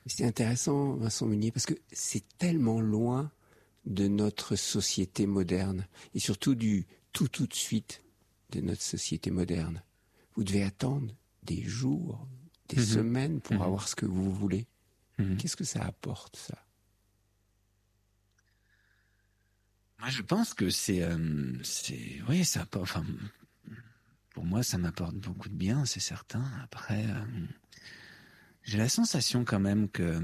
C'est intéressant, Vincent Munier, parce que c'est tellement loin de notre société moderne, et surtout du tout de suite de notre société moderne. Vous devez attendre des jours, des semaines pour avoir ce que vous voulez. Qu'est-ce que ça apporte, ça? Moi, je pense que oui, ça apporte, enfin, pour moi, ça m'apporte beaucoup de bien, c'est certain. Après, j'ai la sensation quand même que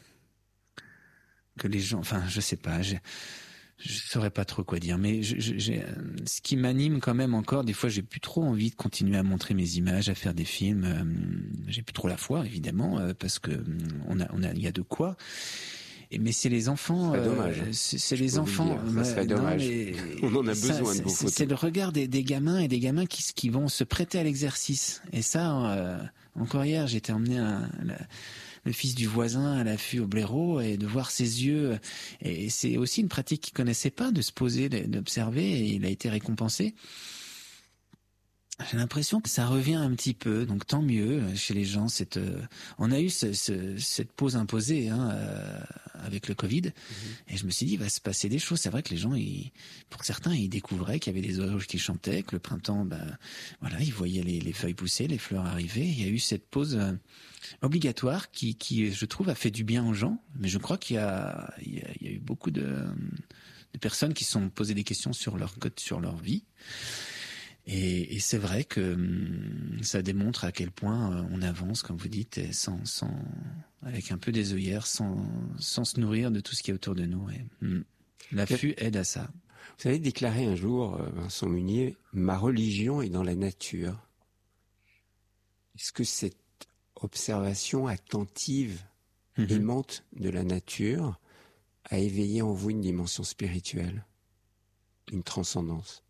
les gens, enfin, je sais pas, je saurais pas trop quoi dire, mais ce qui m'anime quand même encore, des fois, j'ai plus trop envie de continuer à montrer mes images, à faire des films. J'ai plus trop la foi, évidemment, parce que il y a de quoi. Mais c'est les enfants. C'est dommage. C'est les enfants. Ça serait dommage. On en a besoin de vos photos. C'est le regard des gamins et des gamins qui vont se prêter à l'exercice. Et ça, encore hier, j'étais emmené le fils du voisin à l'affût au blaireau et de voir ses yeux. Et c'est aussi une pratique qu'il connaissait pas, de se poser, d'observer, et il a été récompensé. J'ai l'impression que ça revient un petit peu, donc tant mieux chez les gens. On a eu cette pause imposée avec le Covid, et je me suis dit, il va se passer des choses. C'est vrai que les gens, pour certains, ils découvraient qu'il y avait des oiseaux qui chantaient, que le printemps, voilà, ils voyaient les feuilles pousser, les fleurs arriver. Il y a eu cette pause obligatoire qui, je trouve, a fait du bien aux gens. Mais je crois qu'il y a eu beaucoup de personnes qui se sont posées des questions sur leur vie. Et c'est vrai que ça démontre à quel point on avance, comme vous dites, et avec un peu des œillères, sans se nourrir de tout ce qui est autour de nous. Et l'affût aide à ça. Vous avez déclaré un jour, Vincent Munier, ma religion est dans la nature. Est-ce que cette observation attentive, aimante de la nature, a éveillé en vous une dimension spirituelle, une transcendance?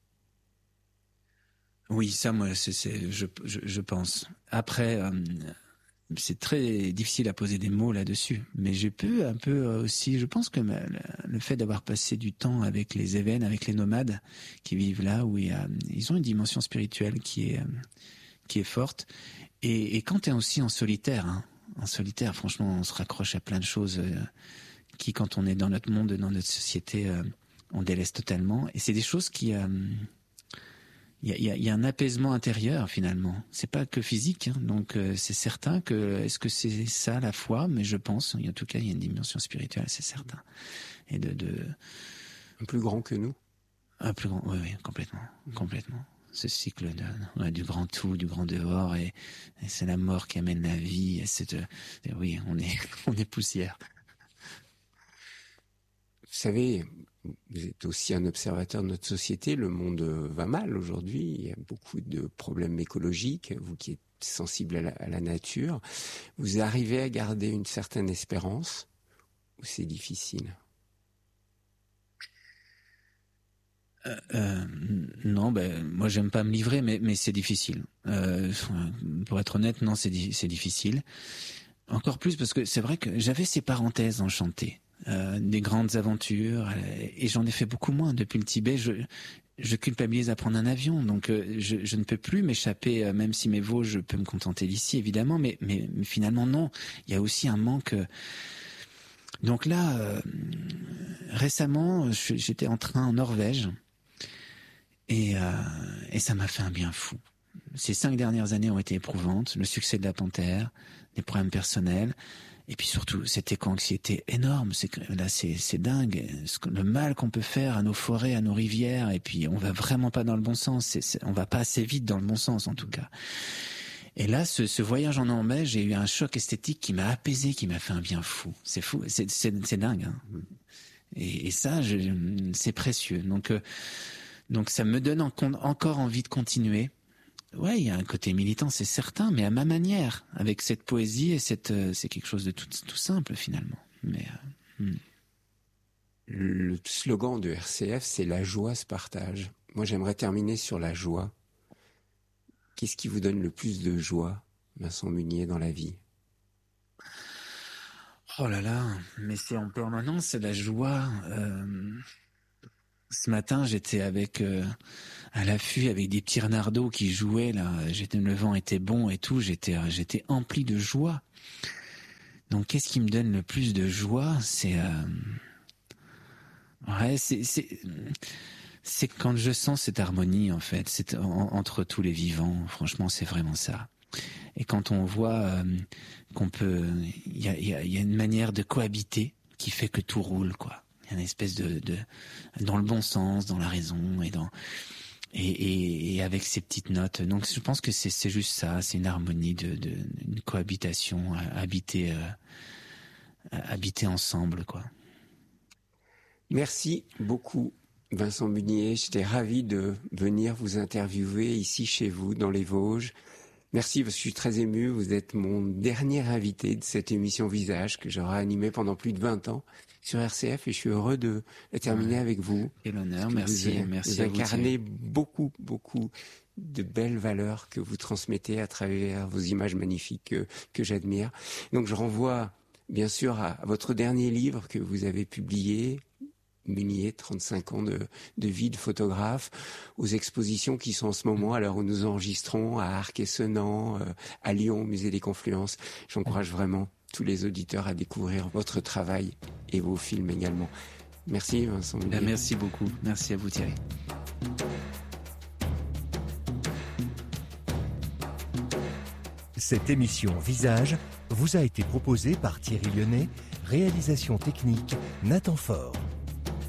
Oui, ça, moi, je pense. Après, c'est très difficile à poser des mots là-dessus, mais j'ai pu un peu aussi, je pense que le fait d'avoir passé du temps avec les Évènes, avec les nomades qui vivent là, où ils ont une dimension spirituelle qui est forte. Et quand t'es aussi en solitaire, franchement, on se raccroche à plein de choses qui, quand on est dans notre monde, dans notre société, on délaisse totalement. Et c'est des choses qui il y a un apaisement intérieur finalement. C'est pas que physique, donc c'est certain que est-ce que c'est ça la foi? Mais je pense, en tout cas, il y a une dimension spirituelle, c'est certain. Et un plus grand que nous. Un plus grand, oui, complètement. Ce cycle du grand tout, du grand dehors, et c'est la mort qui amène la vie. Oui, on est poussière. Vous savez, vous êtes aussi un observateur de notre société. Le monde va mal aujourd'hui. Il y a beaucoup de problèmes écologiques. Vous qui êtes sensible à la nature, vous arrivez à garder une certaine espérance ou c'est difficile? Non, moi j'aime pas me livrer, mais c'est difficile. Pour être honnête, non, c'est difficile. Encore plus parce que c'est vrai que j'avais ces parenthèses enchantées. Des grandes aventures, et j'en ai fait beaucoup moins depuis le Tibet. Je culpabilise à prendre un avion, donc je ne peux plus m'échapper, même si mes veaux, je peux me contenter d'ici évidemment, mais finalement non. Il y a aussi un manque. Donc là, récemment, j'étais en train en Norvège, et ça m'a fait un bien fou. Ces 5 dernières années ont été éprouvantes. Le succès de la Panthère, des problèmes personnels, et puis surtout cette éco-anxiété énorme. C'est dingue. Le mal qu'on peut faire à nos forêts, à nos rivières, et puis on va vraiment pas dans le bon sens. On va pas assez vite dans le bon sens, en tout cas. Et là, ce voyage en Norvège, j'ai eu un choc esthétique qui m'a apaisé, qui m'a fait un bien fou. C'est fou, c'est dingue. Et ça, c'est précieux. Donc ça me donne encore envie de continuer. Ouais, il y a un côté militant, c'est certain, mais à ma manière, avec cette poésie, et c'est quelque chose de tout simple finalement. Mais le slogan de RCF, c'est la joie se partage. Moi, j'aimerais terminer sur la joie. Qu'est-ce qui vous donne le plus de joie, Vincent Munier, dans la vie? Oh là là, mais c'est en permanence, c'est la joie. Ce matin, j'étais à l'affût avec des petits renardeaux qui jouaient là. Le vent était bon et tout. J'étais empli de joie. Donc, qu'est-ce qui me donne le plus de joie? C'est quand je sens cette harmonie, en fait, entre tous les vivants. Franchement, c'est vraiment ça. Et quand on voit qu'on peut, il y a une manière de cohabiter qui fait que tout roule, quoi. Il y a une espèce de dans le bon sens, dans la raison et avec ces petites notes. Donc, je pense que c'est juste ça. C'est une harmonie une cohabitation, habiter ensemble, quoi. Merci beaucoup, Vincent Munier. J'étais ravi de venir vous interviewer ici chez vous, dans les Vosges. Merci, parce que je suis très ému. Vous êtes mon dernier invité de cette émission Visage que j'aurai animée pendant plus de 20 ans sur RCF, et je suis heureux de terminer avec vous. Quel honneur, merci. Vous incarnez beaucoup de belles valeurs que vous transmettez à travers vos images magnifiques que j'admire. Donc je renvoie bien sûr à votre dernier livre que vous avez publié, Munier, 35 ans de vie de photographe, aux expositions qui sont en ce moment, à l'heure où nous enregistrons, à Arc-et-Senans, à Lyon, au Musée des Confluences. J'encourage vraiment tous les auditeurs à découvrir votre travail et vos films également. Merci Vincent Munier. Merci beaucoup. Merci à vous Thierry. Cette émission Visage vous a été proposée par Thierry Lyonnais, réalisation technique Nathan Faure.